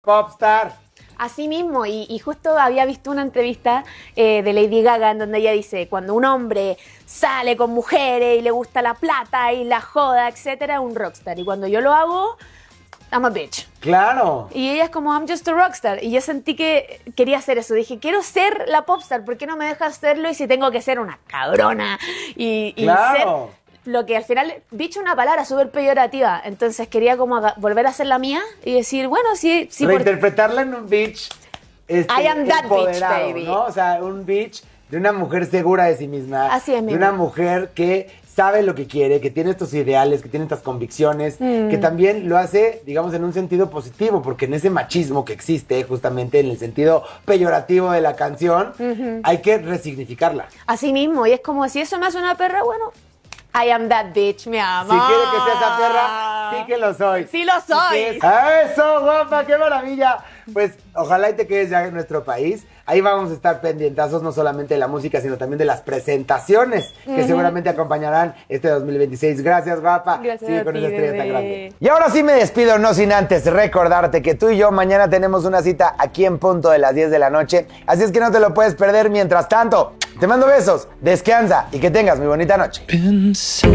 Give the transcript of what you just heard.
Popstar. Así mismo, y justo había visto una entrevista de Lady Gaga en donde ella dice, cuando un hombre sale con mujeres y le gusta la plata y la joda, etcétera, es un rockstar. Y cuando yo lo hago, I'm a bitch. Claro. Y ella es como, I'm just a rockstar. Y yo sentí que quería hacer eso. Dije, quiero ser la popstar, ¿por qué no me dejas hacerlo? Y si tengo que ser una cabrona y Claro. ser lo que al final, bitch es una palabra súper peyorativa. Entonces quería como volver a ser la mía y decir, bueno, sí Reinterpretarla en un bitch I am that bitch, empoderado, baby. ¿no? O sea, un bitch de una mujer segura de sí misma. Así es, de mi una amor. mujer que sabe lo que quiere, que tiene estos ideales, que tiene estas convicciones, que también lo hace, digamos, en un sentido positivo, porque en ese machismo que existe, justamente en el sentido peyorativo de la canción, hay que resignificarla. Así mismo, y es como, si eso me hace una perra, bueno, I am that bitch, mi amor. Si quiere que sea esa perra, sí que lo soy. Sí lo soy. ¡Eso, guapa! ¡Qué maravilla! Pues ojalá y te quedes ya en nuestro país. Ahí vamos a estar pendientazos no solamente de la música, sino también de las presentaciones que seguramente acompañarán este 2026. Gracias, guapa. Gracias Sigue a con ti, esa estrella tan bebé. grande. Y ahora sí me despido, no sin antes recordarte que tú y yo mañana tenemos una cita aquí en punto de las 10 de la noche. Así es que no te lo puedes perder. Mientras tanto, te mando besos, descansa y que tengas muy bonita noche.